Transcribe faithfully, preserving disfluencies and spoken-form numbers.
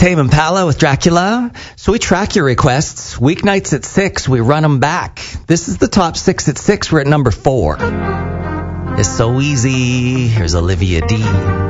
Tame Impala with Dracula. So we track your requests. Weeknights at six, we run them back. This is the top six at six. We're at number four. It's So Easy. Here's Olivia Dean.